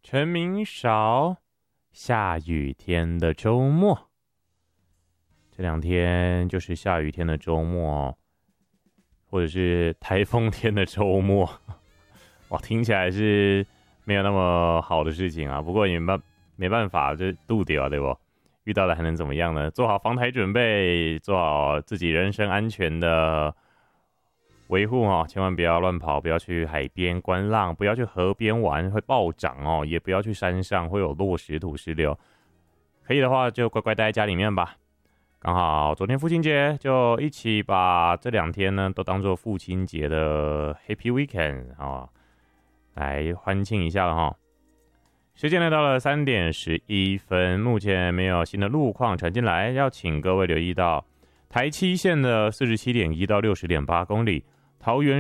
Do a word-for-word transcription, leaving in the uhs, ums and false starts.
陈明少，下雨天的周末。这两天就是下雨天的周末，或者是台风天的周末。哇，听起来是没有那么好的事情啊。不过也没没办法，这度掉啊，对不？遇到了还能怎么样呢？做好防台准备，做好自己人身安全的维护哦，千万不要乱跑，不要去海边观浪，不要去河边玩，会暴涨哦，也不要去山上，会有落石、土石流。可以的话，就乖乖待在家里面吧。刚好昨天父亲节，就一起把这两天呢都当做父亲节的 Happy Weekend 啊、哦，来欢庆一下了哈、哦。时间来到了三点十一分，目前没有新的路况传进来，要请各位留意到台七线的四十七点一到六十点八公里，桃园